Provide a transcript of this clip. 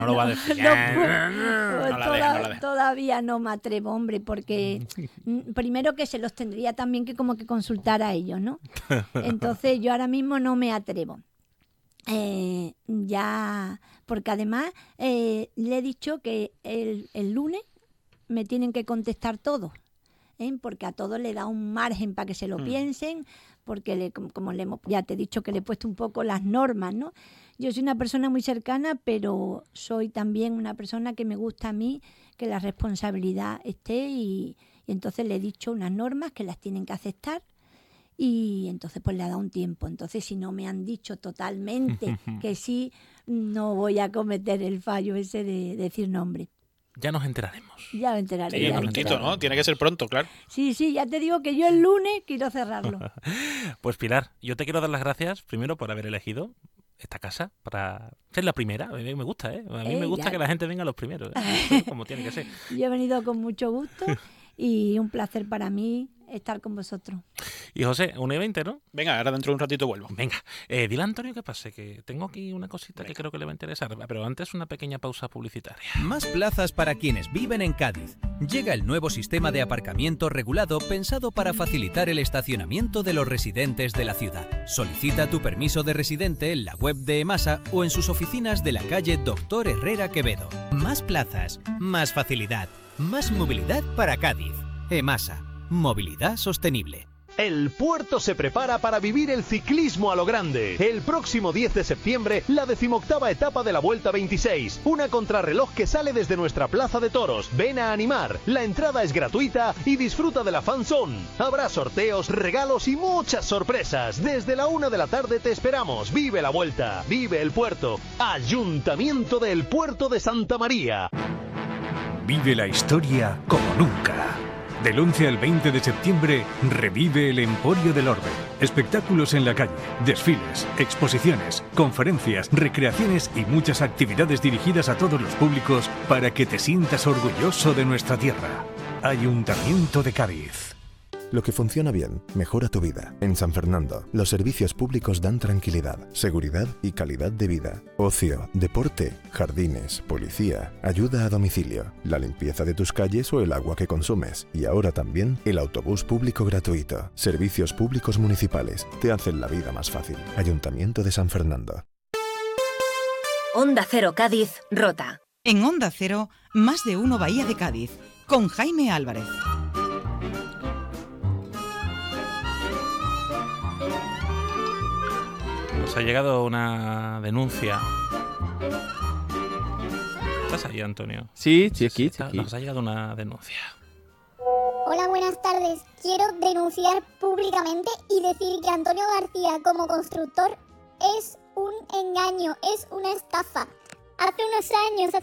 No lo va a decir. Todavía no me atrevo, hombre, porque primero que se los tendría también que como que consultar a ellos, ¿no? Entonces yo ahora mismo no me atrevo. Porque además le he dicho que el lunes me tienen que contestar todo, porque a todos le da un margen para que se lo piensen, porque ya te he dicho que le he puesto un poco las normas, ¿no? Yo soy una persona muy cercana, pero soy también una persona que me gusta a mí que la responsabilidad esté y entonces le he dicho unas normas que las tienen que aceptar. Y entonces pues le ha dado un tiempo. Entonces si no me han dicho totalmente que sí, no voy a cometer el fallo ese de decir nombre. Ya nos enteraremos. Ya me enteraré. Sí, prontito, ¿no? Tiene que ser pronto, claro. Sí, ya te digo que yo el lunes quiero cerrarlo. Pues Pilar, yo te quiero dar las gracias primero por haber elegido esta casa para ser la primera. A mí me gusta, ¿eh? A mí me gusta que la gente venga los primeros, como tiene que ser. Yo he venido con mucho gusto y un placer para mí estar con vosotros. Y José, 1:20, ¿no? Venga, ahora dentro de un ratito vuelvo. Venga, dile a Antonio que pase, que tengo aquí una cosita que creo que le va a interesar, pero antes una pequeña pausa publicitaria. Más plazas para quienes viven en Cádiz. Llega el nuevo sistema de aparcamiento regulado pensado para facilitar el estacionamiento de los residentes de la ciudad. Solicita tu permiso de residente en la web de EMASA o en sus oficinas de la calle Doctor Herrera Quevedo. Más plazas, más facilidad, más movilidad para Cádiz. EMASA. Movilidad sostenible. El puerto se prepara para vivir el ciclismo a lo grande. El próximo 10 de septiembre, la 18ª etapa de la Vuelta 26. Una contrarreloj que sale desde nuestra plaza de toros. Ven a animar. La entrada es gratuita y disfruta de la fan zone. Habrá sorteos, regalos y muchas sorpresas. Desde la 1 de la tarde te esperamos. Vive la Vuelta. Vive el puerto. Ayuntamiento del Puerto de Santa María. Vive la historia como nunca. Del 11 al 20 de septiembre, revive el Emporio del Orbe. Espectáculos en la calle, desfiles, exposiciones, conferencias, recreaciones y muchas actividades dirigidas a todos los públicos para que te sientas orgulloso de nuestra tierra. Ayuntamiento de Cádiz. Lo que funciona bien, mejora tu vida. En San Fernando, los servicios públicos dan tranquilidad, seguridad y calidad de vida. Ocio, deporte, jardines, policía, ayuda a domicilio, la limpieza de tus calles o el agua que consumes. Y ahora también el autobús público gratuito. Servicios públicos municipales te hacen la vida más fácil. Ayuntamiento de San Fernando. Onda Cero Cádiz, Rota. En Onda Cero, más de uno Bahía de Cádiz, con Jaime Álvarez. Nos ha llegado una denuncia. ¿Estás ahí, Antonio? Sí, aquí. Nos ha llegado una denuncia. Hola, buenas tardes. Quiero denunciar públicamente y decir que Antonio García como constructor es un engaño, es una estafa. Hace unos años,